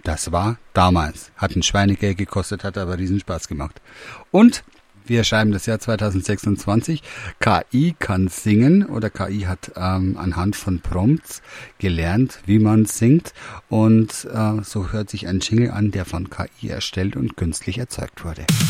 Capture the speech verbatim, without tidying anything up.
Das war damals. Hat ein Schweinegeld gekostet, hat aber riesen Spaß gemacht. Und wir schreiben das Jahr zweitausendsechsundzwanzig. K I kann singen oder K I hat ähm, anhand von Prompts gelernt, wie man singt. Und äh, so hört sich ein Jingle an, der von K I erstellt und künstlich erzeugt wurde.